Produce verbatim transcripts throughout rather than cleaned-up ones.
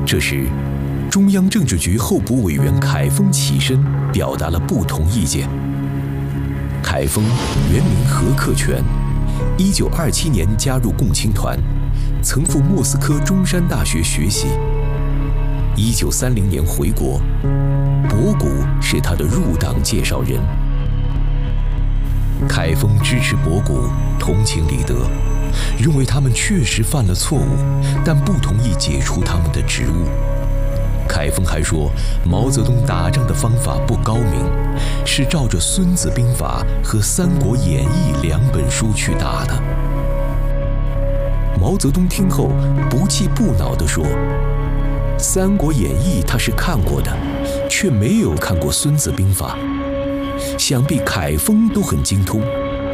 这时，中央政治局候补委员凯丰起身，表达了不同意见。凯丰原名何克全，一九二七年加入共青团，曾赴莫斯科中山大学学习。一九三零年回国，博古是他的入党介绍人。凯丰支持博古，同情李德，认为他们确实犯了错误，但不同意解除他们的职务。凯丰还说，毛泽东打仗的方法不高明，是照着《孙子兵法》和《三国演义》两本书去打的。毛泽东听后不气不恼地说，《三国演义》他是看过的，却没有看过《孙子兵法》，想必凯丰都很精通。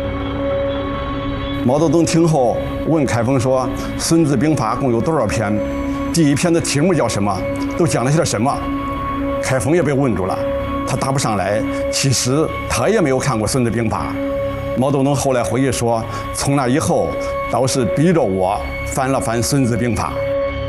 毛泽东听后问凯丰说，《孙子兵法》共有多少篇？第一篇的题目叫什么？都讲了些什么？凯丰也被问住了，他答不上来。其实他也没有看过《孙子兵法》。毛泽东后来回忆说，从那以后倒是逼着我翻了翻《孙子兵法》。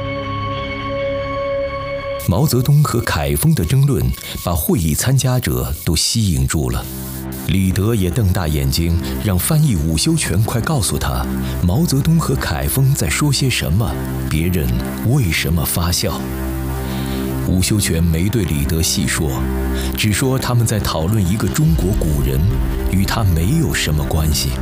毛泽东和凯丰的争论把会议参加者都吸引住了。李德也瞪大眼睛，让翻译伍修权快告诉他，毛泽东和凯丰在说些什么，别人为什么发笑。伍修权没对李德细说，只说他们在讨论一个中国古人，与他没有什么关系。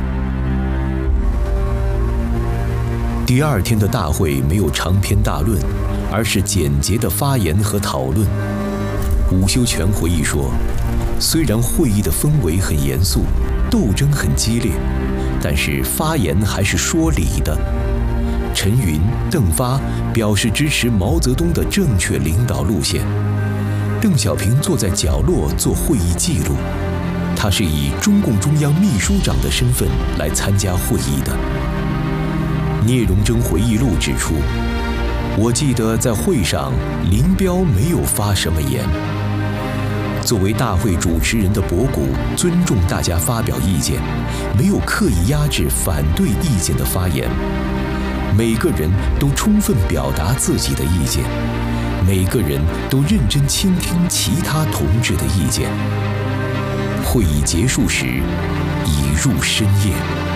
第二天的大会没有长篇大论，而是简洁的发言和讨论。伍修权回忆说，虽然会议的氛围很严肃，斗争很激烈，但是发言还是说理的。陈云、邓发表示支持毛泽东的正确领导路线。邓小平坐在角落做会议记录，他是以中共中央秘书长的身份来参加会议的。聂荣臻回忆录指出，我记得在会上，林彪没有发什么言。作为大会主持人的博古尊重大家发表意见，没有刻意压制反对意见的发言。每个人都充分表达自己的意见，每个人都认真倾听其他同志的意见。会议结束时，已入深夜。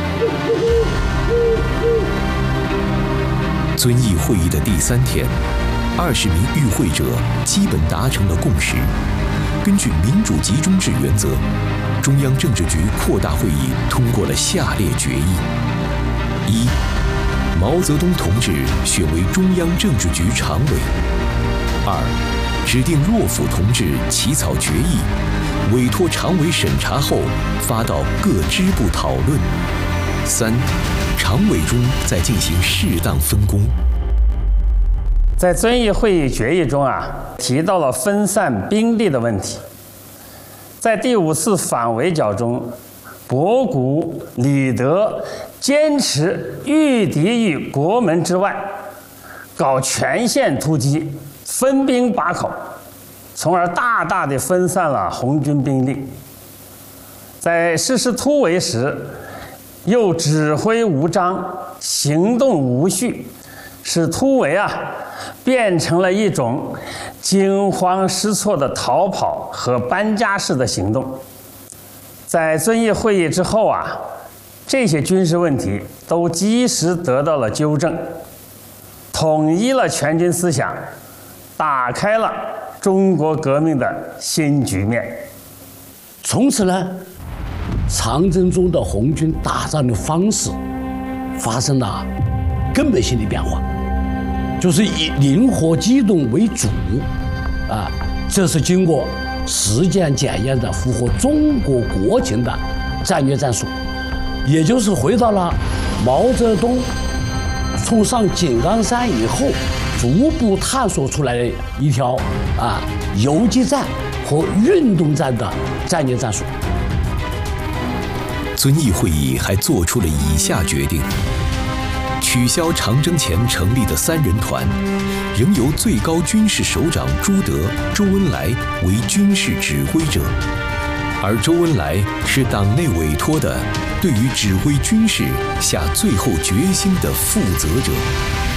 遵义会议的第三天，二十名与会者基本达成了共识。根据民主集中制原则，中央政治局扩大会议通过了下列决议：一、毛泽东同志选为中央政治局常委；二、指定骆甫同志起草决议，委托常委审查后发到各支部讨论；三、常委中再进行适当分工。 在遵义会议决议中啊，提到了分散兵力的问题。在第五次反围剿中，博古、李德坚持御敌于国门之外，搞全线突击，分兵把口，从而大大地分散了红军兵力。在实施突围时，又指挥无章，行动无序，使突围啊变成了一种惊慌失措的逃跑和搬家式的行动。在遵义会议之后啊，这些军事问题都及时得到了纠正，统一了全军思想，打开了中国革命的新局面。 从此呢，长征中的红军打仗的方式发生了根本性的变化，就是以灵活机动为主，啊，这是经过实践检验的符合中国国情的战略战术，也就是回到了毛泽东冲上井冈山以后逐步探索出来的一条啊游击战和运动战的战略战术。 遵义会议还做出了以下决定：取消长征前成立的三人团，仍由最高军事首长朱德、周恩来为军事指挥者，而周恩来是党内委托的，对于指挥军事下最后决心的负责者。